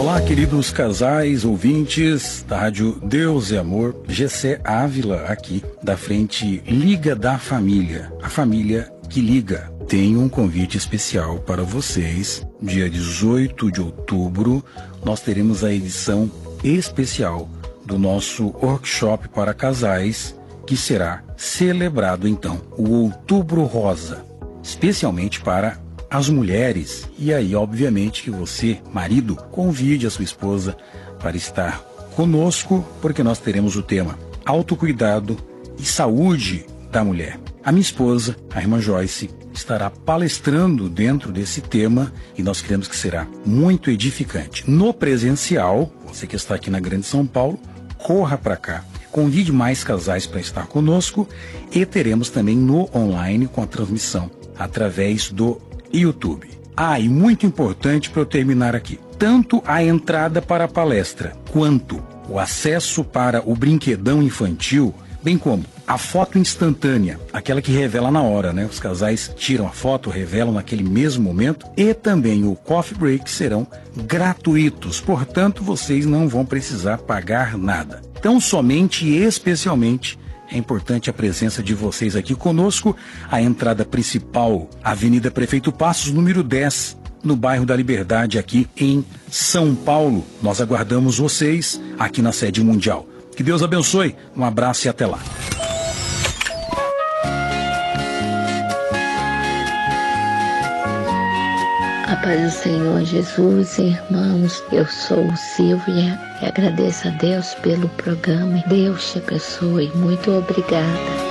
Olá, queridos casais, ouvintes da Rádio Deus e Amor, Gessé Ávila aqui, da frente Liga da Família, a família que liga. Tenho um convite especial para vocês. Dia 18 de outubro, nós teremos a edição especial do nosso workshop para casais, que será celebrado então, o Outubro Rosa, especialmente para as mulheres. E aí, obviamente, que você, marido, convide a sua esposa para estar conosco, porque nós teremos o tema autocuidado e saúde da mulher. A minha esposa, a irmã Joyce, estará palestrando dentro desse tema e nós queremos que será muito edificante. No presencial, você que está aqui na Grande São Paulo, corra para cá. Convide mais casais para estar conosco e teremos também no online com a transmissão através do YouTube. E muito importante para eu terminar aqui, tanto a entrada para a palestra quanto o acesso para o brinquedão infantil, bem como a foto instantânea, aquela que revela na hora, né? Os casais tiram a foto, revelam naquele mesmo momento, e também o coffee break serão gratuitos, portanto vocês não vão precisar pagar nada. Então somente e especialmente é importante a presença de vocês aqui conosco. A entrada principal, Avenida Prefeito Passos, número 10, no bairro da Liberdade, aqui em São Paulo. Nós aguardamos vocês aqui na sede mundial. Que Deus abençoe, um abraço e até lá. A paz do Senhor Jesus, irmãos, eu sou Silvia e agradeço a Deus pelo programa. Deus te abençoe, muito obrigada.